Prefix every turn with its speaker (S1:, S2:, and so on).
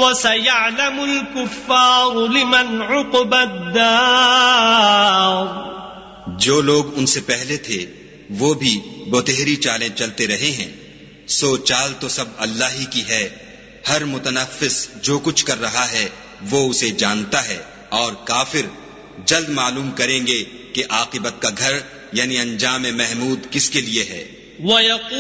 S1: वसयअलमुल कुफ्फारु लिमन उक़बद्दार।
S2: जो लोग उनसे पहले थे वो भी बतेहरी चालें चलते रहे हैं, सो चाल तो सब अल्लाह ही की है। हर मुतनफ्फिस जो कुछ कर रहा है वो उसे जानता है, और काफिर जल्द मालूम करेंगे कि आकिबत का घर यानी अंजाम महमूद किसके लिए है।